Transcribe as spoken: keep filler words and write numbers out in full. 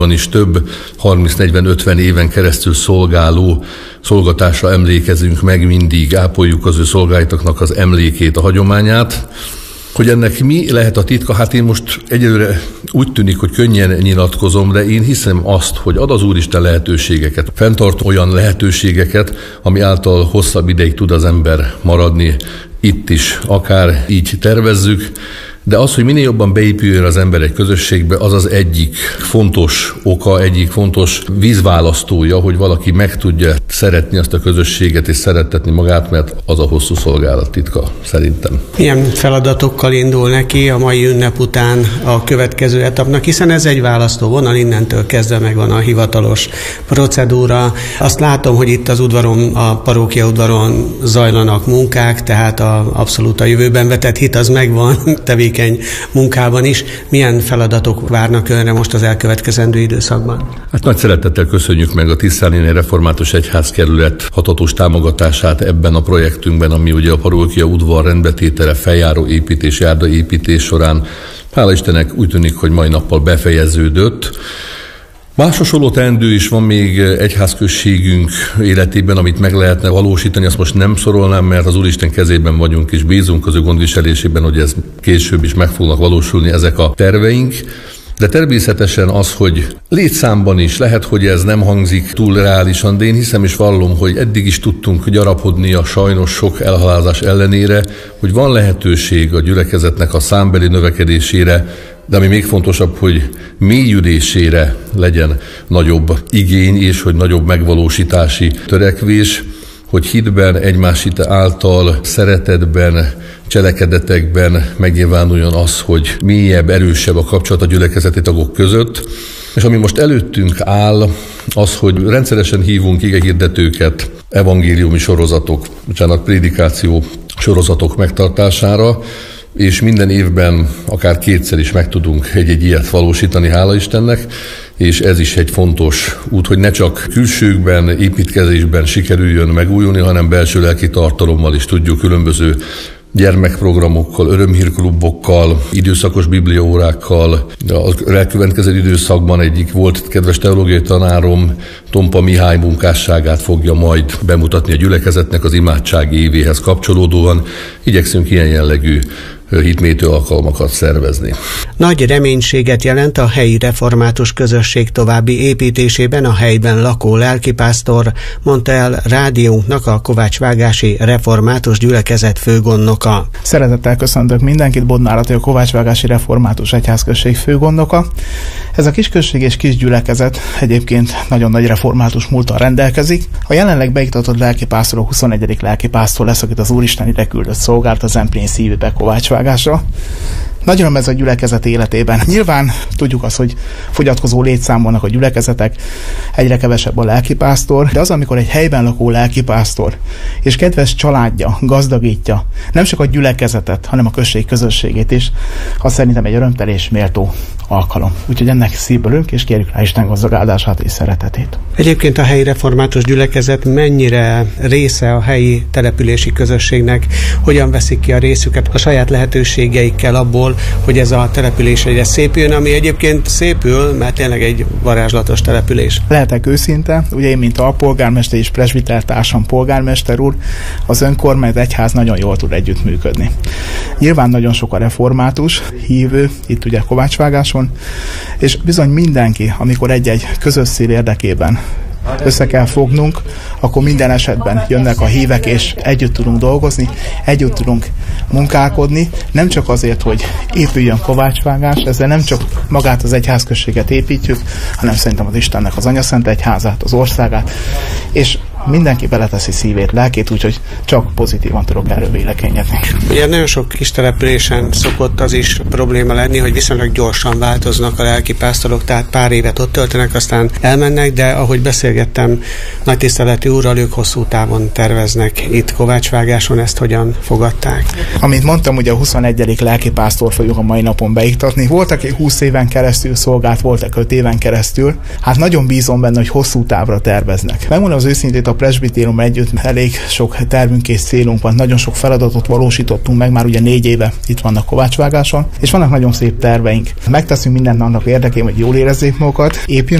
van is több harminc negyven ötven éven keresztül szolgáló szolgatásra emlékezünk meg mindig, ápoljuk az ő szolgálatoknak az emlékét, a hagyományát. Hogy ennek mi lehet a titka? Hát én most egyelőre úgy tűnik, hogy könnyen nyilatkozom, de én hiszem azt, hogy ad az Úristen lehetőségeket, fenntart olyan lehetőségeket, ami által hosszabb ideig tud az ember maradni itt is, akár így tervezzük. De az, hogy minél jobban beépüljön az ember egy közösségbe, az az egyik fontos oka, egyik fontos vízválasztója, hogy valaki meg tudja szeretni azt a közösséget és szerettetni magát, mert az a hosszú szolgálat titka, szerintem. Milyen feladatokkal indul neki a mai ünnep után a következő etapnak, hiszen ez egy választóvonal, innentől kezdve megvan a hivatalos procedúra. Azt látom, hogy itt az udvaron, a parókia udvaron zajlanak munkák, tehát a, abszolút a jövőben vetett hit az megvan, tevékenység munkában is. Milyen feladatok várnak önre most az elkövetkezendő időszakban? Hát nagy szeretettel köszönjük meg a Tisztánéni Református Egyházkerület hatatos támogatását ebben a projektünkben, ami ugye a parókia udvar rendbetétele, feljáró építés, járda építés során, hála Istennek úgy tűnik, hogy mai nappal befejeződött. Más hasonló teendő is van még egyházközségünk életében, amit meg lehetne valósítani, azt most nem szorolnám, mert az Úristen kezében vagyunk, és bízunk az ő gondviselésében, hogy ez később is meg fognak valósulni ezek a terveink. De természetesen az, hogy létszámban is, lehet, hogy ez nem hangzik túl reálisan, de én hiszem és vallom, hogy eddig is tudtunk gyarapodni a sajnos sok elhalázás ellenére, hogy van lehetőség a gyülekezetnek a számbeli növekedésére, de ami még fontosabb, hogy mélyülésére legyen nagyobb igény, és hogy nagyobb megvalósítási törekvés, hogy hitben, egymás hite által, szeretetben, cselekedetekben megnyilvánuljon az, hogy mélyebb, erősebb a kapcsolat a gyülekezeti tagok között. És ami most előttünk áll, az, hogy rendszeresen hívunk igehirdetőket, evangéliumi sorozatok, bocsánat, prédikáció sorozatok megtartására, és minden évben akár kétszer is meg tudunk egy-egy ilyet valósítani, hála Istennek, és ez is egy fontos út, hogy ne csak külsőkben, építkezésben sikerüljön megújulni, hanem belső lelki tartalommal is tudjuk különböző gyermekprogramokkal, örömhírklubokkal, időszakos bibliaórákkal. A elkövetkező időszakban egyik volt kedves teológiai tanárom, Tompa Mihály munkásságát fogja majd bemutatni a gyülekezetnek az imádság évéhez kapcsolódóan. Igyekszünk ilyen jellegű hitmétő alkalmakat szervezni. Nagy reménységet jelent a helyi református közösség további építésében a helyben lakó lelkipásztor, mondta el rádiónknak a Kovácsvágási Református Gyülekezet főgondnoka. Szeretettel köszöntök mindenkit, Bodnár Attila, a Kovácsvágási Református Egyházközség főgondnoka. Ez a kisközség és kis gyülekezet egyébként nagyon nagy református múlttal rendelkezik. A jelenleg beiktatott lelkipásztor a huszonegyedik lelkipásztor lesz, akit az Úristen ide küldött szolgált a Zemplén szívbe Kovácsvágásra. Nagy öröm ez a gyülekezet életében. Nyilván tudjuk azt, hogy fogyatkozó létszám vannak a gyülekezetek, egyre kevesebb a lelkipásztor, de az, amikor egy helyben lakó lelkipásztor és kedves családja gazdagítja nem csak a gyülekezetet, hanem a község közösségét is, az szerintem egy örömteli és méltó alkalom. Úgyhogy ennek szívből és kérjük rá Isten gazdag áldását és szeretetét. Egyébként a helyi református gyülekezet mennyire része a helyi települési közösségnek, hogyan veszik ki a részüket a saját lehetőségeikkel abból, hogy ez a település egyre szépüljön, ami egyébként szépül, mert tényleg egy varázslatos település. Lehetek őszinte, ugye én, mint alpolgármester és presbitertársam polgármester úr, az önkormányzat egyház nagyon jól tud együttműködni. Nyilván nagyon sok a református hívő, itt ugye Kovácsvágáson, és bizony mindenki, amikor egy-egy közös cél érdekében össze kell fognunk, akkor minden esetben jönnek a hívek, és együtt tudunk dolgozni, együtt tudunk munkálkodni, nem csak azért, hogy épüljön Kovácsvágás, ezzel nem csak magát az egyházközséget építjük, hanem szerintem az Istennek az Anyaszent Egyházát, az országát, és mindenki beleteszi szívét, lelkét, úgyhogy csak pozitívan tudok erről vélekedni. Ugye nagyon sok kis településen szokott az is probléma lenni, hogy viszonylag gyorsan változnak a lelkipásztorok, tehát pár évet ott töltenek, aztán elmennek, de ahogy beszélgettem nagy tiszteletű úrral, ők hosszú távon terveznek itt Kovácsvágáson, ezt hogyan fogadták? Amint mondtam, ugye a huszonegyedik lelkipásztor fogjuk a mai napon beiktatni. Volt, aki húsz éven keresztül szolgált, voltak öt éven keresztül. Hát nagyon bízom benne, hogy hosszú távra terveznek. Megmondom az őszintét, a presbitérium együtt elég sok tervünk és célunk van, nagyon sok feladatot valósítottunk meg, már ugye négy éve itt vannak kovácsvágáson, és vannak nagyon szép terveink. Megteszünk mindent annak érdekében, hogy jól érezzék magukat, épjön